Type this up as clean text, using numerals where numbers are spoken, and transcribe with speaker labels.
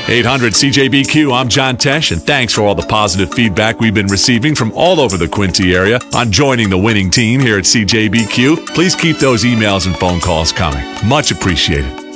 Speaker 1: 800 CJBQ, I'm John Tesh, and thanks for all the positive feedback we've been receiving from all over the Quincy area on joining the winning team here at CJBQ. Please keep those emails and phone calls coming. Much appreciated.